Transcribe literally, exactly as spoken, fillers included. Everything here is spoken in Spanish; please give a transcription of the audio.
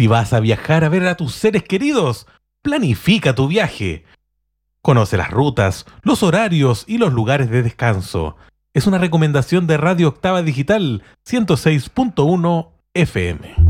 Si vas a viajar a ver a tus seres queridos, planifica tu viaje. Conoce las rutas, los horarios y los lugares de descanso. Es una recomendación de Radio Octava Digital ciento seis punto uno F M.